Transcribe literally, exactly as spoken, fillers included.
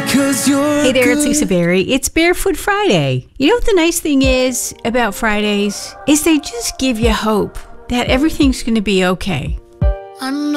'Cause you're Hey there, it's good. Lisa Berry. It's Barefoot Friday. You know what the nice thing is about Fridays? Is they just give you hope that everything's going to be okay. I know